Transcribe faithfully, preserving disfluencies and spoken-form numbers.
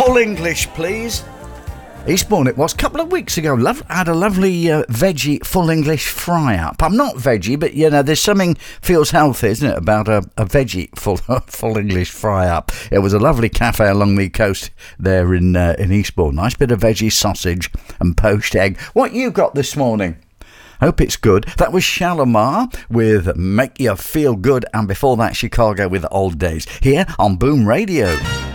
Full English, please. Eastbourne it was a couple of weeks ago. Love, had a lovely uh, veggie full English fry up. I'm not veggie, but you know, there's something feels healthy, isn't it, about a, a veggie full full English fry up. It was a lovely cafe along the coast there in uh, in Eastbourne. Nice bit of veggie sausage and poached egg. What you got this morning? Hope it's good. That was Shalimar with Make You Feel Good, and before that Chicago with Old Days here on Boom Radio.